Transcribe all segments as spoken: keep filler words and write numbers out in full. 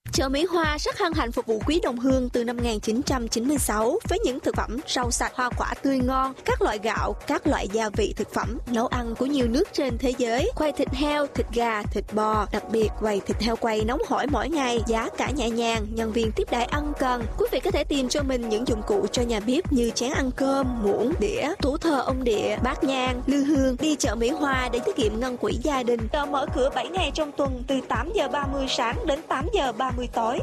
Chợ Mỹ Hoa rất hân hạnh phục vụ quý đồng hương từ năm một nghìn chín trăm chín mươi sáu với những thực phẩm rau sạch, hoa quả tươi ngon, các loại gạo, các loại gia vị thực phẩm, nấu ăn của nhiều nước trên thế giới, quay thịt heo, thịt gà, thịt bò, đặc biệt quầy thịt heo quay nóng hổi mỗi ngày, giá cả nhẹ nhàng, nhân viên tiếp đãi ân cần. Quý vị có thể tìm cho mình những dụng cụ cho nhà bếp như chén ăn cơm, muỗng, đĩa, tủ thờ ông địa, bát nhang, lư hương. Đi chợ Mỹ Hoa để tiết kiệm ngân quỹ gia đình. Chợ mở cửa bảy ngày trong tuần từ tám giờ ba mươi sáng đến tám giờ ba mươi tối.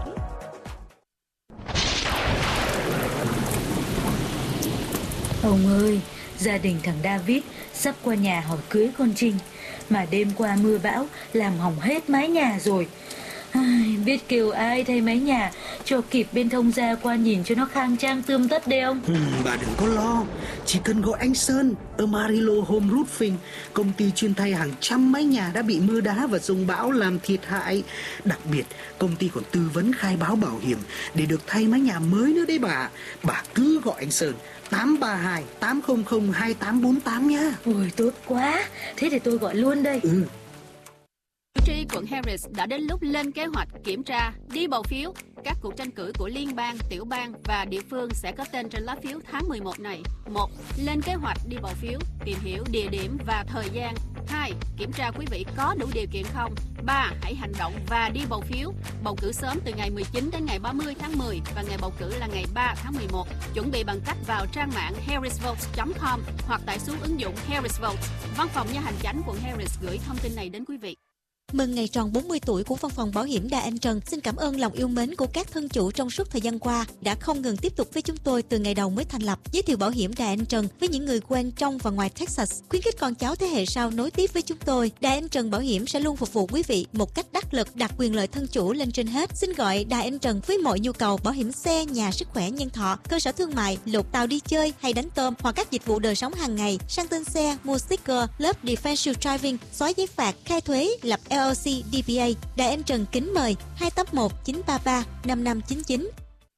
Ông ơi, gia đình thằng David sắp qua nhà hỏi cưới con Trinh, mà đêm qua mưa bão làm hỏng hết mái nhà rồi. Ai, biết kêu ai thay mái nhà cho kịp bên thông gia qua nhìn cho nó khang trang tươm tất đây ông. Ừ, bà đừng có lo, chỉ cần gọi anh Sơn ở Marilo Home Roofing, công ty chuyên thay hàng trăm mái nhà đã bị mưa đá và dông bão làm thiệt hại. Đặc biệt, công ty còn tư vấn khai báo bảo hiểm để được thay mái nhà mới nữa đấy bà. Bà cứ gọi anh Sơn tám ba hai tám không không hai tám bốn tám nhá. Ôi tốt quá, thế để tôi gọi luôn đây. Ừ. Cử tri quận Harris đã đến lúc lên kế hoạch kiểm tra, đi bầu phiếu. Các cuộc tranh cử của liên bang, tiểu bang và địa phương sẽ có tên trên lá phiếu tháng mười một này. một. Lên kế hoạch đi bầu phiếu, tìm hiểu địa điểm và thời gian. hai. Kiểm tra quý vị có đủ điều kiện không. ba. Hãy hành động và đi bầu phiếu. Bầu cử sớm từ ngày mười chín đến ngày ba mươi tháng mười và ngày bầu cử là ngày ba tháng mười một. Chuẩn bị bằng cách vào trang mạng harris votes chấm com hoặc tải xuống ứng dụng Harris Votes. Văn phòng Nha hành chánh quận Harris gửi thông tin này đến quý vị. Mừng ngày tròn bốn mươi tuổi của Văn phòng Bảo hiểm Đà Anh Trần. Xin cảm ơn lòng yêu mến của các thân chủ trong suốt thời gian qua đã không ngừng tiếp tục với chúng tôi từ ngày đầu mới thành lập. Giới thiệu bảo hiểm Đà Anh Trần với những người quen trong và ngoài Texas, khuyến khích con cháu thế hệ sau nối tiếp với chúng tôi. Đà Anh Trần Bảo hiểm sẽ luôn phục vụ quý vị một cách đắc lực, đặt quyền lợi thân chủ lên trên hết. Xin gọi Đà Anh Trần với mọi nhu cầu bảo hiểm xe, nhà, sức khỏe, nhân thọ, cơ sở thương mại, lột tàu đi chơi hay đánh tôm hoặc các dịch vụ đời sống hàng ngày, sang tên xe, mua sticker, lớp defensive driving, xóa giấy phạt, khai thuế, lập L L C, D B A. Đài Anh Trần kính mời hai tám một chín ba ba năm năm chín chín.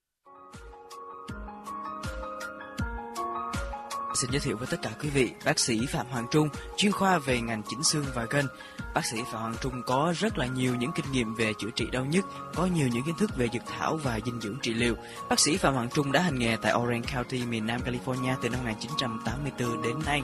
Xin giới thiệu với tất cả quý vị, bác sĩ Phạm Hoàng Trung, chuyên khoa về ngành chỉnh xương và gân. Bác sĩ Phạm Hoàng Trung có rất là nhiều những kinh nghiệm về chữa trị đau nhức, có nhiều những kiến thức về dược thảo và dinh dưỡng trị liệu. Bác sĩ Phạm Hoàng Trung đã hành nghề tại Orange County, miền Nam California từ năm một nghìn chín trăm tám mươi tư đến nay.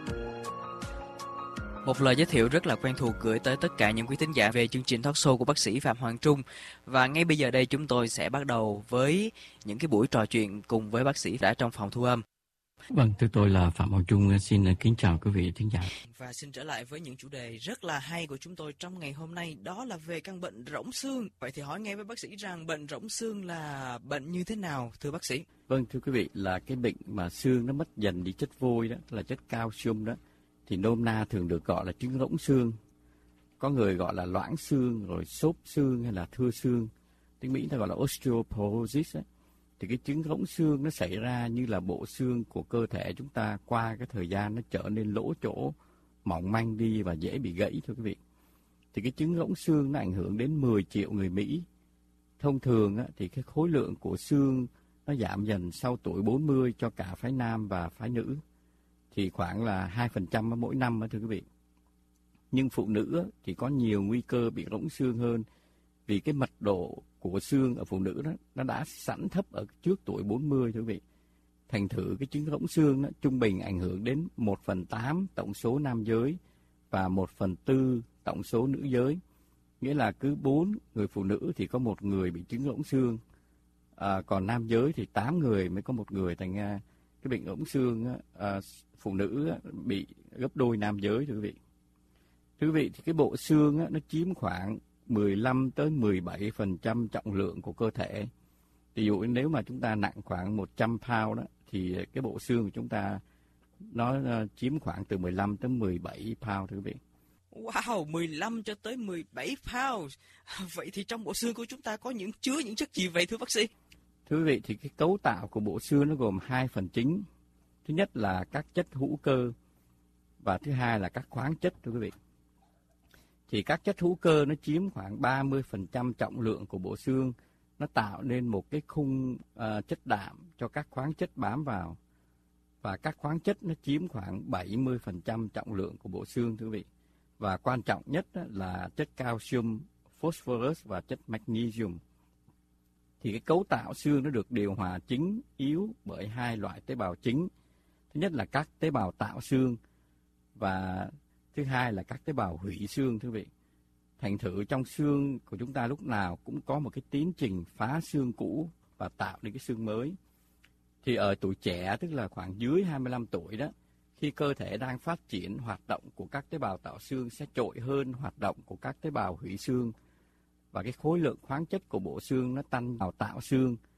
Một lời giới thiệu rất là quen thuộc gửi tới tất cả những quý thính giả về chương trình talk show của bác sĩ Phạm Hoàng Trung. Và ngay bây giờ đây chúng tôi sẽ bắt đầu với những cái buổi trò chuyện cùng với bác sĩ đã trong phòng thu âm. Vâng, thưa tôi là Phạm Hoàng Trung, xin kính chào quý vị thính giả. Và xin trở lại với những chủ đề rất là hay của chúng tôi trong ngày hôm nay, đó là về căn bệnh rỗng xương. Vậy thì hỏi ngay với bác sĩ rằng bệnh rỗng xương là bệnh như thế nào, thưa bác sĩ? Vâng, thưa quý vị, là cái bệnh mà xương nó mất dần đi chất vôi đó, là chất calcium đó, thì nôm na thường được gọi là chứng rỗng xương. Có người gọi là loãng xương, rồi xốp xương hay là thưa xương. Tiếng Mỹ ta gọi là osteoporosis ấy. Thì cái chứng rỗng xương nó xảy ra như là bộ xương của cơ thể chúng ta qua cái thời gian nó trở nên lỗ chỗ, mỏng manh đi và dễ bị gãy, thưa quý vị. Thì cái chứng rỗng xương nó ảnh hưởng đến mười triệu người Mỹ. Thông thường á, thì cái khối lượng của xương nó giảm dần sau tuổi bốn mươi cho cả phái nam và phái nữ. Thì khoảng là hai phần trăm mỗi năm, thưa quý vị. Nhưng phụ nữ thì có nhiều nguy cơ bị rỗng xương hơn vì cái mật độ của xương ở phụ nữ đó nó đã sẵn thấp ở trước tuổi bốn mươi, thưa quý vị. Thành thử cái chứng rỗng xương đó, trung bình ảnh hưởng đến một phần tám tổng số nam giới và một phần tư tổng số nữ giới. Nghĩa là cứ bốn người phụ nữ thì có một người bị chứng rỗng xương. À, còn nam giới thì tám người mới có một người. Thành ra cái bệnh rỗng xương à, phụ nữ bị gấp đôi nam giới, thưa quý vị. Thưa quý vị, thì cái bộ xương nó chiếm khoảng mười lăm tới mười bảy phần trăm trọng lượng của cơ thể. Ví dụ nếu mà chúng ta nặng khoảng một trăm pound đó, thì cái bộ xương của chúng ta nó chiếm khoảng từ mười lăm tới mười bảy pound, thưa quý vị. Wow, mười lăm cho tới mười bảy pound. Vậy thì trong bộ xương của chúng ta có những chứa những chất gì vậy, thưa bác sĩ? Thưa quý vị, thì cái cấu tạo của bộ xương nó gồm hai phần chính. Thứ nhất là các chất hữu cơ và thứ hai là các khoáng chất, thưa quý vị. Thì các chất hữu cơ nó chiếm khoảng ba mươi phần trăm trọng lượng của bộ xương. Nó tạo nên một cái khung uh, chất đạm cho các khoáng chất bám vào. Và các khoáng chất nó chiếm khoảng bảy mươi phần trăm trọng lượng của bộ xương, thưa quý vị. Và quan trọng nhất là chất calcium, phosphorus và chất magnesium. thì cái cấu tạo xương nó được điều hòa chính yếu bởi hai loại tế bào chính. Thứ nhất là các tế bào tạo xương và thứ hai là các tế bào hủy xương, thưa quý vị. Thành thử trong xương của chúng ta lúc nào cũng có một cái tiến trình phá xương cũ và tạo nên cái xương mới. Thì ở tuổi trẻ, tức là khoảng dưới hai mươi lăm tuổi đó, khi cơ thể đang phát triển, hoạt động của các tế bào tạo xương sẽ trội hơn hoạt động của các tế bào hủy xương. Và cái khối lượng khoáng chất của bộ xương nó tăng vào tạo xương.